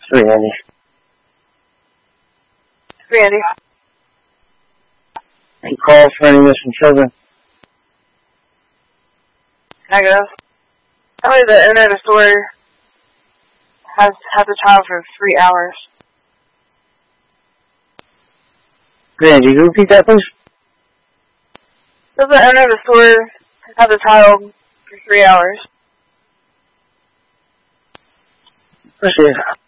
Randy. Randy. He calls for any missing children. Negative. Tell me the owner of the store has a child for 3 hours. Randy, can you repeat that, please? Does the owner of the store have a child for 3 hours? Appreciate it.